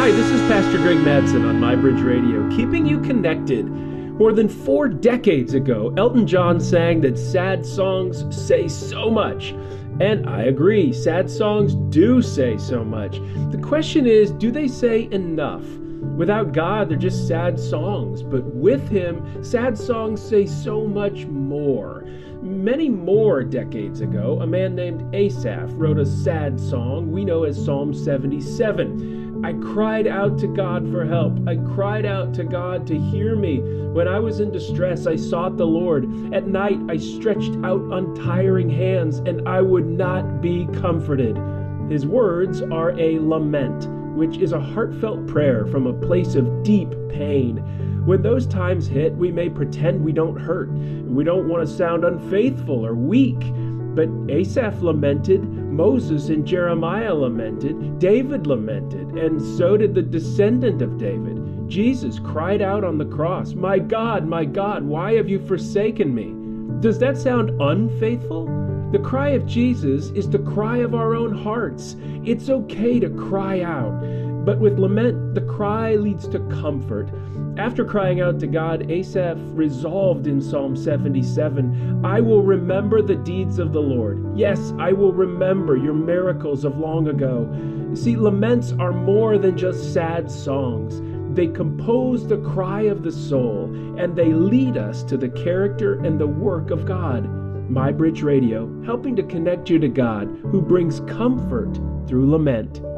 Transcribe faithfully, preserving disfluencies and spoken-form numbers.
Hi, this is Pastor Greg Madsen on MyBridge Radio, keeping you connected. More than four decades ago, Elton John sang that sad songs say so much. And I agree, sad songs do say so much. The question is, do they say enough? Without God, they're just sad songs. But with Him, sad songs say so much more. Many more decades ago, a man named Asaph wrote a sad song we know as Psalm seventy-seven. I cried out to God for help. I cried out to God to hear me. When I was in distress, I sought the Lord. At night, I stretched out untiring hands, and I would not be comforted. His words are a lament, which is a heartfelt prayer from a place of deep pain. When those times hit, we may pretend we don't hurt. We don't want to sound unfaithful or weak. But Asaph lamented, Moses and Jeremiah lamented, David lamented, and so did the descendant of David. Jesus cried out on the cross, "My God, my God, why have you forsaken me?" Does that sound unfaithful? The cry of Jesus is the cry of our own hearts. It's okay to cry out. But with lament, the cry leads to comfort. After crying out to God, Asaph resolved in Psalm seventy-seven, I will remember the deeds of the Lord. Yes, I will remember your miracles of long ago. See, laments are more than just sad songs. They compose the cry of the soul, and they lead us to the character and the work of God. MyBridge Radio, helping to connect you to God, who brings comfort through lament.